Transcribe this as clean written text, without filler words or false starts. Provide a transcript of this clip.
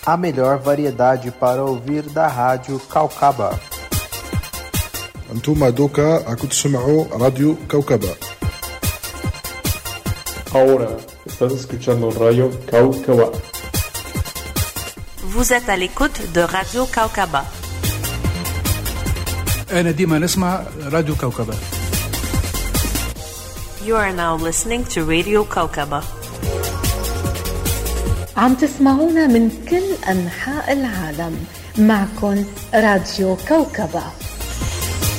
a melhor variedade para ouvir da Rádio Caucaba. أنتم دوكا عم تسمعوا راديو كوكبة. Ahora estás escuchando Radio Caucaba. Vous êtes à l'écoute de Radio Caucaba. أنا ديما نسمع راديو كوكبة. You are now listening to Radio Caucaba. عم تسمعونا من كل أنحاء العالم. معكم راديو كوكبة.